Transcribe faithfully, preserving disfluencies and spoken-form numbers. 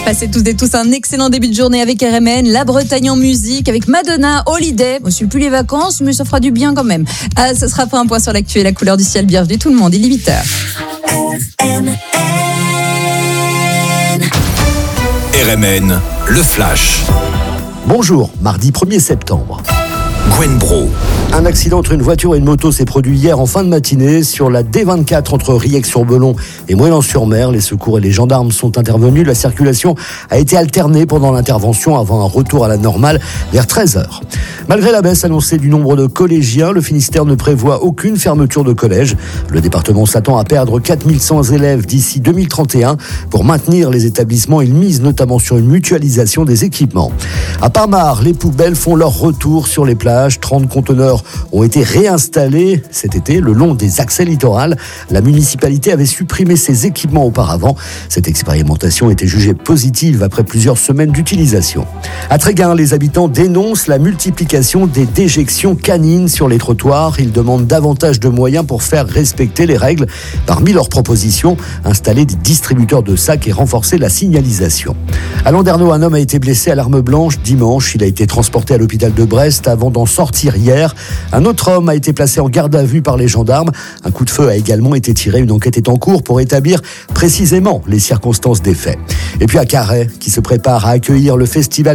Passez tous et tous un excellent début de journée avec R M N, la Bretagne en musique, avec Madonna, Holiday. Bon, c'est plus les vacances, mais ça fera du bien quand même. Ah, ce sera après un point sur l'actu et la couleur du ciel. Bienvenue tout le monde, il est huit heures. R M N, le flash. Bonjour, mardi premier septembre. Gwen Bro. Un accident entre une voiture et une moto s'est produit hier en fin de matinée sur la D vingt-quatre entre Riec-sur-Belon et Moëlan-sur-Mer. Les secours et les gendarmes sont intervenus. La circulation a été alternée pendant l'intervention avant un retour à la normale vers treize heures. Malgré la baisse annoncée du nombre de collégiens, le Finistère ne prévoit aucune fermeture de collège. Le département s'attend à perdre quatre mille cent élèves d'ici deux mille trente et un. Pour maintenir les établissements, il mise notamment sur une mutualisation des équipements. À Parmar, les poubelles font leur retour sur les plages. trente conteneurs ont été réinstallés cet été le long des accès littoraux. La municipalité avait supprimé ces équipements auparavant. Cette expérimentation était jugée positive après plusieurs semaines d'utilisation. À Tréguin, les habitants dénoncent la multiplication des déjections canines sur les trottoirs. Ils demandent davantage de moyens pour faire respecter les règles. Parmi leurs propositions, installer des distributeurs de sacs et renforcer la signalisation. À Landerneau, un homme a été blessé à l'arme blanche dimanche. Il a été transporté à l'hôpital de Brest avant d'en sortir hier. Un autre homme a été placé en garde à vue par les gendarmes. Un coup de feu a également été tiré. Une enquête est en cours pour établir précisément les circonstances des faits. Et puis à Carhaix, qui se prépare à accueillir le festival